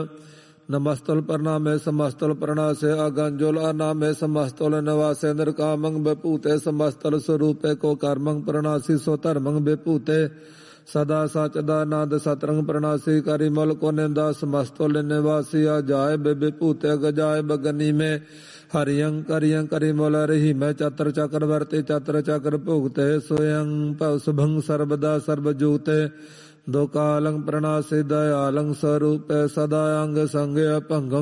नमस्तुल प्रणामे समस्तुल प्रणासे अगंजुल अनामे समस्तुल निवासे निर्कामं विभूते समस्तुल स्वरूपे को कर्मं प्रणासी सो धर्मं विभूते सदा सचदानंद सतरंग प्रणासी करिमल को निंदा समस्तुल निवासी अजाय विभूते गजाय बगनी में हरियं करियं करिमल रही मैं चतर चक्रवर्ती चतर चक्र भुगते स्वयं शुभं सर्वदा सर्वजूते दो कालं प्रणासी दयालं स्वरूपे सदा अंग संगे भंगं